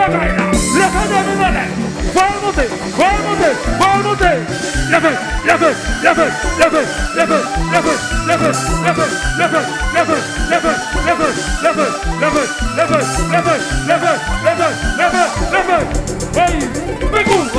bagaille. Lève dans le balai. Faut monter. Lève. Oui,